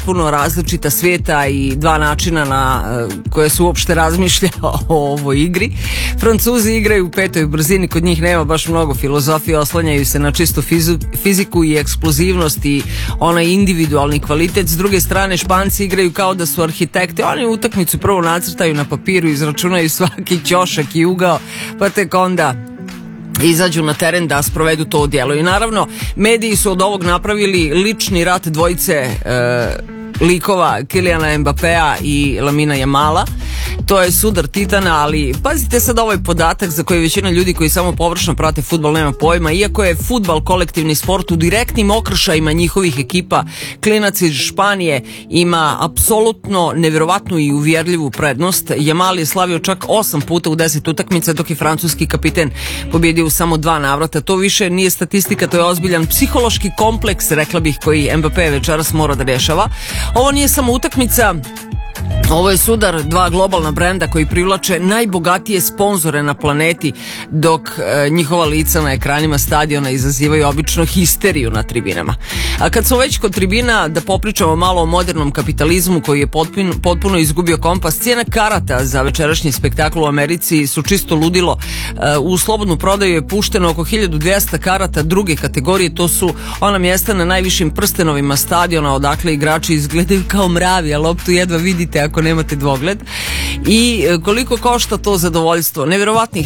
potpuno različita svijeta i dva načina na koje se uopšte razmišlja o ovoj igri. Francuzi igraju u petoj brzini, kod njih nema baš mnogo filozofije, oslanjaju se na čistu fiziku i eksplozivnost i onaj individualni kvalitet. S druge strane, Španci igraju kao da su arhitekti, oni utakmicu prvo nacrtaju na papiru, izračunaju svaki ćošak i ugao, pa tek onda izađu na teren da sprovedu to djelo. I naravno, mediji su od ovog napravili lični rat dvojice likova Kilijana Mbappea i Lamina Jamala. To je sudar titana, ali pazite sad ovaj podatak za koji većina ljudi koji samo površno prate fudbal nema pojma. Iako je fudbal kolektivni sport, u direktnim okršajima njihovih ekipa klinac iz Španije ima apsolutno nevjerovatnu i uvjerljivu prednost. Jamal je slavio čak 8 puta u 10 utakmica, dok je francuski kapiten pobjedio u samo 2 navrata. To više nije statistika, to je ozbiljan psihološki kompleks, rekla bih, koji Mbappé večeras mora da rješava. Ovo nije samo utakmica, ovo je sudar dva globalna brenda koji privlače najbogatije sponzore na planeti, dok njihova lica na ekranima stadiona izazivaju obično histeriju na tribinama. A kad smo već kod tribina, da popričamo malo o modernom kapitalizmu koji je potpuno izgubio kompas. Cijena karata za večerašnji spektakl u Americi su čisto ludilo. U slobodnu prodaju je pušteno oko 1200 karata druge kategorije. To su ona mjesta na najvišim prstenovima stadiona odakle igrači izgledaju kao mravi, a loptu jedva vidite ako nemate dvogled. I koliko košta to zadovoljstvo? Nevjerovatnih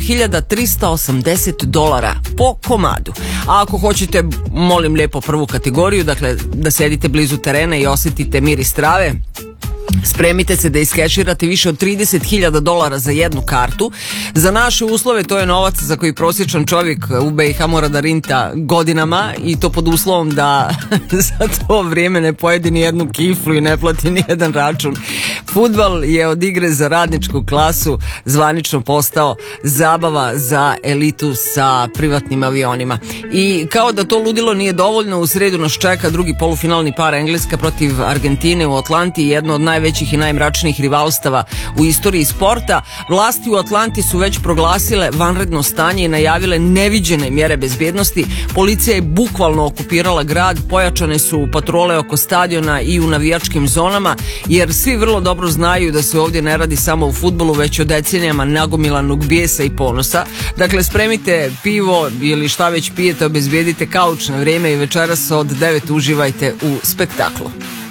$7.380 po komadu. A ako hoćete, molim lijepo, prvu kategoriju, dakle da sedite blizu terena i osjetite miris trave, spremite se da iskeširate više od $30.000 za jednu kartu. Za naše uslove to je novac za koji prosječan čovjek u BiH mora da rinta godinama, i to pod uslovom da za to vrijeme ne pojedi ni jednu kiflu i ne plati ni jedan račun. Fudbal je od igre za radničku klasu zvanično postao zabava za elitu sa privatnim avionima. I kao da to ludilo nije dovoljno, u sredu nas čeka drugi polufinalni par, Engleska protiv Argentine u Atlanti, jedno od najvećih i najmračnijih rivalstava u istoriji sporta. Vlasti u Atlanti su već proglasile vanredno stanje i najavile neviđene mjere bezbjednosti. Policija je bukvalno okupirala grad, pojačane su patrole oko stadiona i u navijačkim zonama, jer svi vrlo dobro znaju da se ovdje ne radi samo u fudbalu, već o decenijama nagomilanog bijesa i ponosa. Dakle, spremite pivo ili šta već pijete, obezbijedite kauč na vrijeme i večeras od 9 uživajte u spektaklu.